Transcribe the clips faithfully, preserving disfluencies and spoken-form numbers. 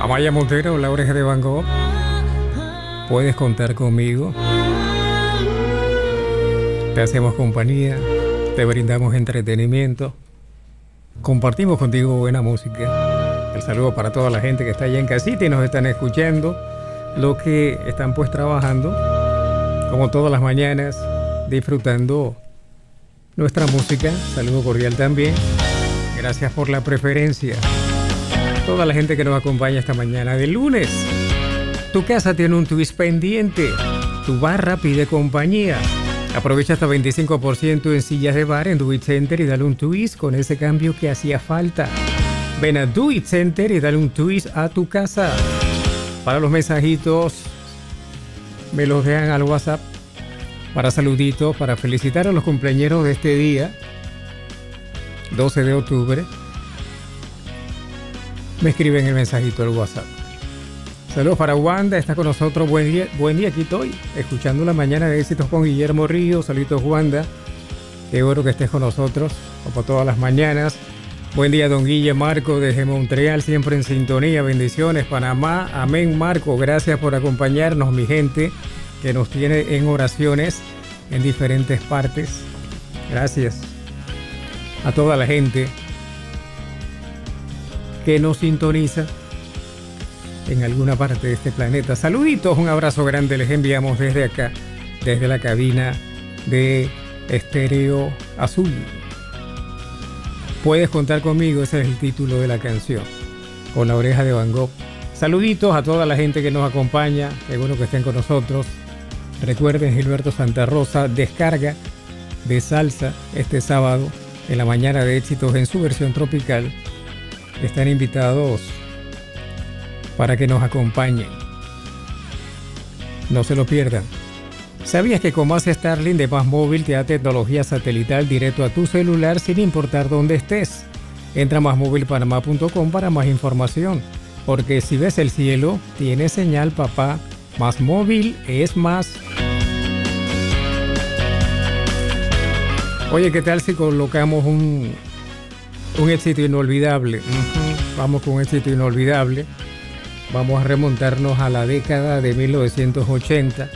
Amaya Montero, La Oreja de Van Gogh. Puedes contar conmigo. Te hacemos compañía, te brindamos entretenimiento, compartimos contigo buena música. El saludo para toda la gente que está allá en casita y nos están escuchando, los que están pues trabajando, como todas las mañanas, disfrutando nuestra música. Saludo cordial también. Gracias por la preferencia. Toda la gente que nos acompaña esta mañana de lunes. Tu casa tiene un twist pendiente. Tu barra pide compañía. Aprovecha hasta veinticinco por ciento en sillas de bar en Do It Center y dale un twist con ese cambio que hacía falta. Ven a Do It Center y dale un twist a tu casa. Para los mensajitos, me los dejan al WhatsApp. Para saluditos, para felicitar a los cumpleañeros de este día, doce de octubre. Me escriben el mensajito al WhatsApp. Saludos para Wanda, está con nosotros. Buen día, buen día, aquí estoy, escuchando la mañana de éxitos con Guillermo Ríos. Saludos, Wanda. Qué bueno que estés con nosotros, como todas las mañanas. Buen día, don Guille Marco, desde Montreal, siempre en sintonía. Bendiciones, Panamá. Amén, Marco. Gracias por acompañarnos, mi gente, que nos tiene en oraciones en diferentes partes. Gracias a toda la gente que nos sintoniza en alguna parte de este planeta. Saluditos, un abrazo grande les enviamos desde acá, desde la cabina de Estéreo Azul. Puedes contar conmigo, ese es el título de la canción, con La Oreja de Van Gogh. Saluditos a toda la gente que nos acompaña, qué bueno que estén con nosotros. Recuerden, Gilberto Santa Rosa descarga de salsa este sábado en la mañana de éxitos en su versión tropical. Están invitados para que nos acompañen. No se lo pierdan. ¿Sabías que con Más Starlink de Más Móvil te da tecnología satelital directo a tu celular sin importar dónde estés? Entra a más móvil panamá punto com para más información. Porque si ves el cielo, tiene señal, papá. Más Móvil es más. Oye, ¿qué tal si colocamos un, un éxito inolvidable? Uh-huh. Vamos con un éxito inolvidable. Vamos a remontarnos a la década de mil novecientos ochenta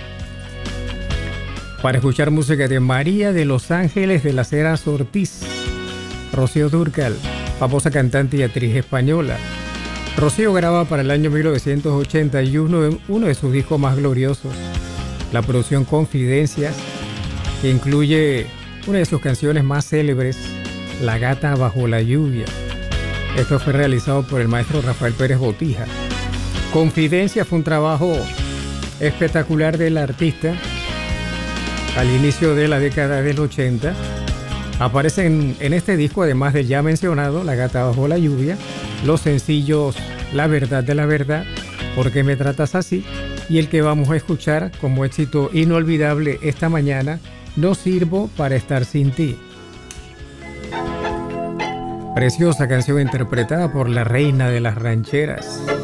para escuchar música de María de Los Ángeles de las Heras Ortiz. Rocío Dúrcal, famosa cantante y actriz española. Rocío graba para el año mil novecientos ochenta y uno uno de sus discos más gloriosos, la producción Confidencias, que incluye una de sus canciones más célebres, La Gata Bajo la Lluvia. Esto fue realizado por el maestro Rafael Pérez Botija. Confidencias fue un trabajo espectacular del artista al inicio de la década del ochenta. Aparecen en este disco, además del ya mencionado La Gata Bajo la Lluvia, los sencillos La Verdad de la Verdad, ¿Por qué me tratas así? Y el que vamos a escuchar como éxito inolvidable esta mañana, No sirvo para estar sin ti. Preciosa canción interpretada por la reina de las rancheras,